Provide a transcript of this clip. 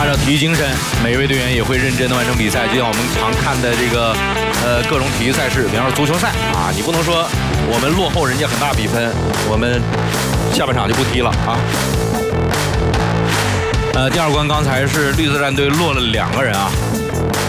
按照体育精神，每一位队员也会认真的完成比赛。就像我们常看的这个各种体育赛事，比方说足球赛啊，你不能说我们落后人家很大比分，我们下半场就不踢了啊。第二关刚才是绿色战队落了2个人啊。